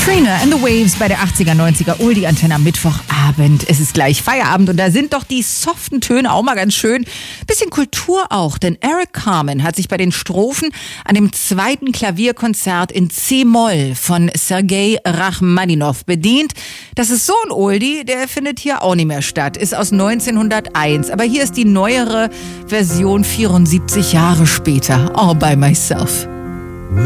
Trina and the Waves bei der 80er, 90er Oldie-Antenne am Mittwochabend. Es ist gleich Feierabend und da sind doch die soften Töne auch mal ganz schön. Bisschen Kultur auch, denn Eric Carmen hat sich bei den Strophen an dem zweiten Klavierkonzert in C-Moll von Sergei Rachmaninow bedient. Das ist so ein Oldie, der findet hier auch nicht mehr statt. Ist aus 1901, aber hier ist die neuere Version 74 Jahre später. All by myself.